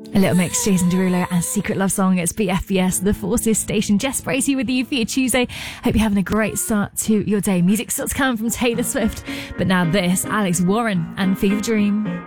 A little mix, Jason Derulo and Secret Love Song. It's BFBS, The Forces Station. Jess Bracey with you for your Tuesday. Hope you're having a great start to your day. Music still to come from Taylor Swift. But now this, Alex Warren and Fever Dream.